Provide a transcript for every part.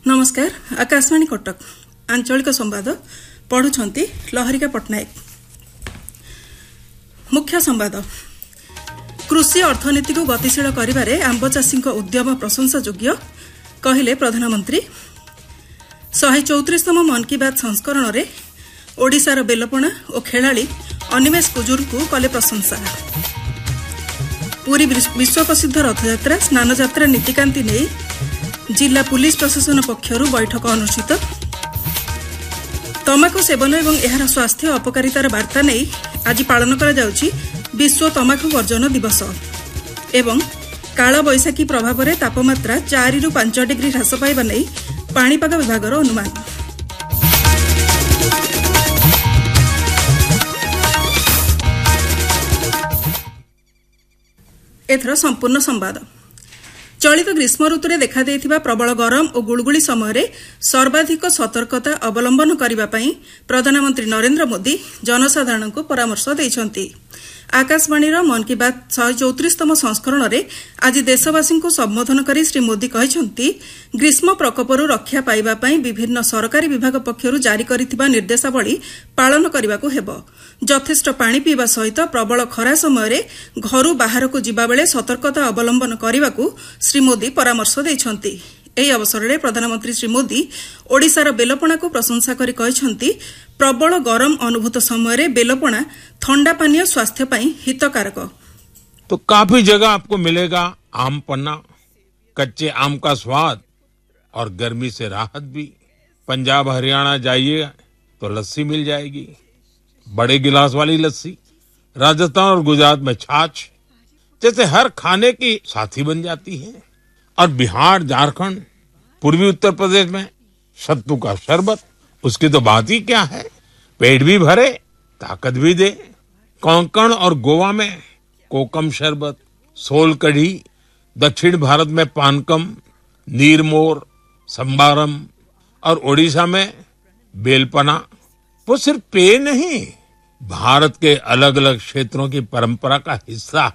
नमस्कार। आकाशवाणी कटक आंचलिक संवाद पढ़ुछंती लहरिका पट्टनायक। मुख्य संवाद। कृषि अर्थनीति को गतिशील करिबारे आंब चाषी उद्यम प्रशंसायोग्य कहिले प्रधानमंत्री। 134तम मन की बात संस्करण में ओडिशार बेलपणा और खेलाड़ी अनिमेष कुजूर को कले प्रशंसा। पूरी विश्व प्रसिद्ध रथयात्रा स्नानयात्रा नीतिकांति नहीं जिला पुलिस प्रशासन पक्षरु बैठक अनुष्ठित। तमाकु सेवन एवं एहार स्वास्थ्य अपकारितार वार्ता नहीं आज पालन करा जाउछि विश्व तमाकु वर्जन दिवस। एवं काल बैशाखी प्रभाव में तापमात्रा 4 ରୁ 5 डिग्री ह्रास पाइबा नहीं पाणीपाग विभागर अनुमान। एथर संपूर्ण संवाद। चलित ग्रीष्म ऋतु में देखा देइथिबा प्रबल गरम और गुळगुळी समय सर्वाधिक सतर्कता अवलंबन करने प्रधानमंत्री नरेंद्र मोदी जनसाधारण को परामर्श देइछंती। आकाशवाणीर मन की बात 134तम संस्करण में आज देशवासी को संबोधन करी श्री मोदी कहिछंती ग्रीष्म प्रकोपरू रक्षा पाइबा पई विभिन्न सरकारी विभाग पक्षरु जारी करिथिबा निर्देशावली पालन करबाकू हेबो। यथेष्ट पानी पीवा सहित प्रबल खरा समय घरू बाहर को जिबा बेले सतर्कता अवलंबन करबाकू श्री मोदी परामर्श देइछंती। एही अवसर में प्रधानमंत्री श्री मोदी ओडिशार बेलपणा को प्रशंसा करी कहिछंती प्रबल गरम अनुभूत समय बेलपणा ठंडा पानीय स्वास्थ्य पई हितकारक। तो काफी जगह आपको मिलेगा आम पन्ना, कच्चे आम का स्वाद और गर्मी से राहत भी। पंजाब हरियाणा जाइए तो लस्सी मिल जाएगी, बड़े गिलास वाली लस्सी। राजस्थान और गुजरात में छाछ जैसे हर खाने की साथी बन जाती है। और बिहार, झारखंड, पूर्वी उत्तर प्रदेश में सत्तू का शरबत, उसकी तो बात ही क्या है। पेट भी भरे, ताकत भी दे। कोंकण और गोवा में कोकम शरबत, सोल कढ़ी, दक्षिण भारत में पानकम, नीरमोर, संबारम और ओडिशा में बेलपना। वो सिर्फ पेय नहीं, भारत के अलग अलग क्षेत्रों की परंपरा का हिस्सा।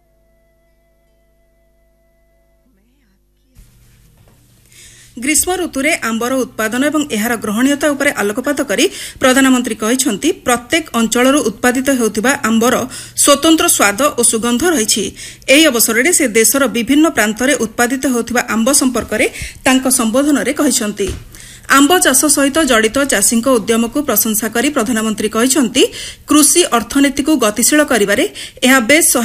ग्रीष्म ऋतु में आंबर उत्पादन एवं एहार ग्रहणीयता उपरे आलोकपात करी प्रधानमंत्री कहिछंती प्रत्येक अंचलरू उत्पादित हेउथिबा आंबर स्वतंत्र स्वाद और सुगंध रहिछि। एही अवसर में से देशर विभिन्न प्रांतरे उत्पादित हेउथिबा आंब संपर्क में तांको संबोधन में कहिछंती। आंब चाष सहित जड़ित चाषी उद्यम को प्रशंसा करी प्रधानमंत्री कहिछंती कृषि अर्थनीति को गतिशील करिबारे एहा बेस